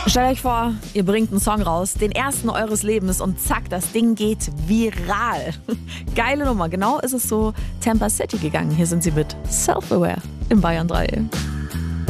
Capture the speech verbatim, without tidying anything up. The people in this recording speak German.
Stellt euch vor, ihr bringt einen Song raus, den ersten eures Lebens und zack, das Ding geht viral. Geile Nummer, genau ist es so Tampa City gegangen. Hier sind sie mit Self-Aware im Bayern drei.